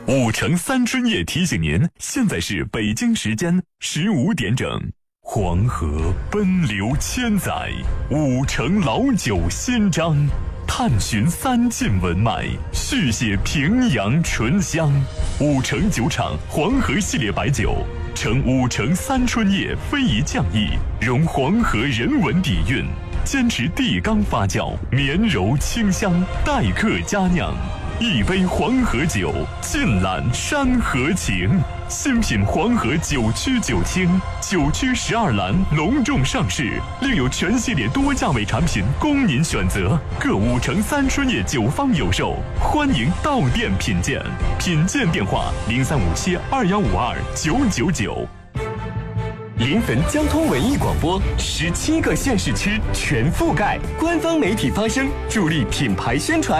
5城3春夜提醒您，现在是北京时间15点整。黄河奔流千载，5城老酒新章，探寻3晋文脉，续写平阳醇香。5城酒厂黄河系列白酒，呈5城3春夜非遗匠艺，融黄河人文底蕴，坚持地缸发酵，绵柔清香，待客佳酿。一杯黄河酒，尽览山河情。新品黄河9曲9清，9曲12栏隆重上市，另有全系列多价位产品供您选择。各5城3春夜酒坊有售，欢迎到店品鉴。品鉴电话035721529999。 临汾交通文艺广播17个县市区全覆盖，官方媒体发声，助力品牌宣传。